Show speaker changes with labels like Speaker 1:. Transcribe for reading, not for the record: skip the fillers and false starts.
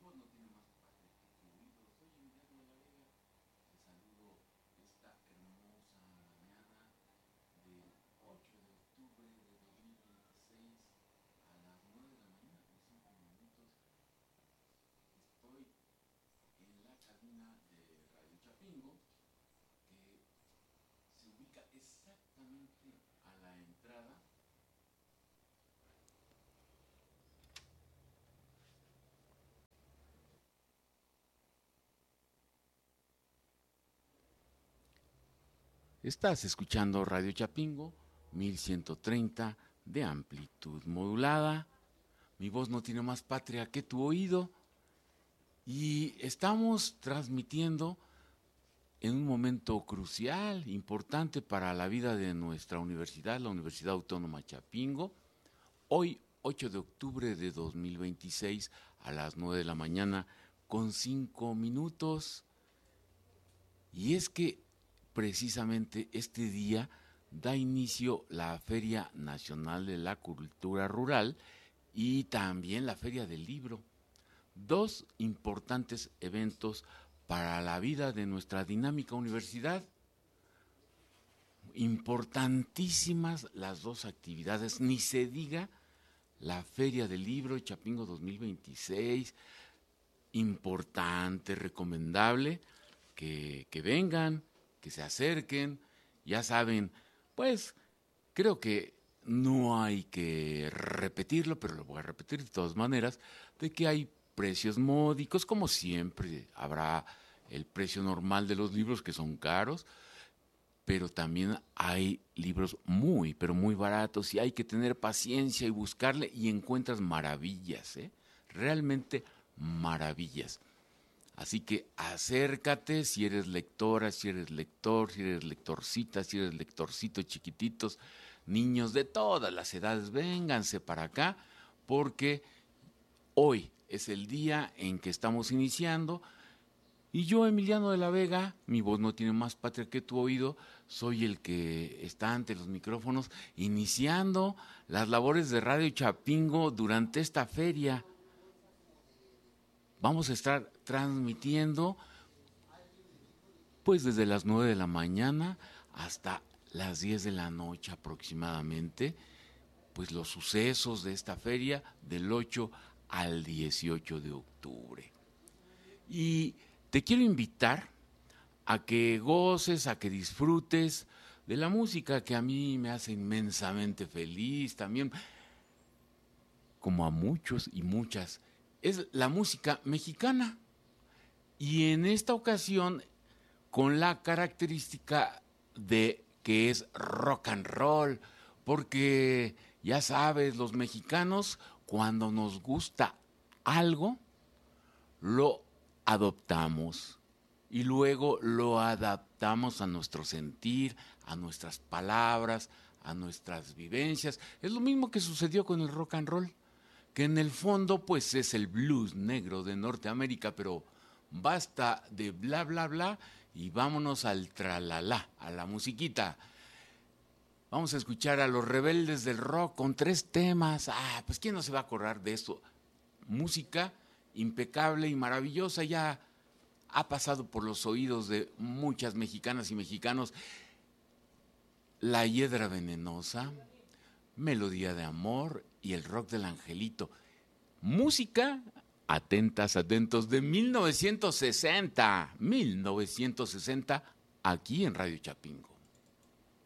Speaker 1: voz no tiene más padre que tu oído. Soy Emiliano de la Vega. Te saludo esta hermosa mañana del 8 de octubre de 2026 a las 9 de la mañana con 5 minutos. Estoy en la cabina de Radio Chapingo, que se ubica exactamente a la entrada Estás escuchando Radio Chapingo, 1130 de amplitud modulada. Mi voz no tiene más patria que tu oído. Y estamos transmitiendo en un momento crucial, importante para la vida de nuestra universidad, la Universidad Autónoma Chapingo. Hoy, 8 de octubre de 2026, a las 9 de la mañana, con 5 minutos. Y es que precisamente este día da inicio la Feria Nacional de la Cultura Rural y también la Feria del Libro. Dos importantes eventos para la vida de nuestra dinámica universidad. Importantísimas las dos actividades, ni se diga la Feria del Libro Chapingo 2026, importante, recomendable, que vengan, que se acerquen. Ya saben, pues creo que no hay que repetirlo, pero lo voy a repetir de todas maneras, de que hay precios módicos, como siempre habrá el precio normal de los libros que son caros, pero también hay libros muy, pero muy baratos y hay que tener paciencia y buscarle y encuentras maravillas, realmente maravillas. Así que acércate si eres lectora, si eres lector, si eres lectorcita, si eres lectorcito, chiquititos, niños de todas las edades, vénganse para acá porque hoy es el día en que estamos iniciando y yo, Emiliano de la Vega, mi voz no tiene más patria que tu oído, soy el que está ante los micrófonos iniciando las labores de Radio Chapingo durante esta feria. Vamos a estar transmitiendo pues desde las 9 de la mañana hasta las 10 de la noche aproximadamente, pues los sucesos de esta feria del 8 al 18 de octubre. Y te quiero invitar a que goces, a que disfrutes de la música que a mí me hace inmensamente feliz también, como a muchos y muchas. Es la música mexicana y en esta ocasión con la característica de que es rock and roll, porque ya sabes, los mexicanos cuando nos gusta algo, lo adoptamos y luego lo adaptamos a nuestro sentir, a nuestras palabras, a nuestras vivencias. Es lo mismo que sucedió con el rock and roll, que en el fondo pues es el blues negro de Norteamérica, pero basta de bla bla bla y vámonos al tralalá, a la musiquita. Vamos a escuchar a los Rebeldes del Rock con 3 temas. Pues quién no se va a acordar de esto. Música impecable y maravillosa, ya ha pasado por los oídos de muchas mexicanas y mexicanos. La Hiedra Venenosa, Melodía de Amor y el Rock del Angelito. Música, atentas, atentos, de 1960, aquí en Radio Chapingo.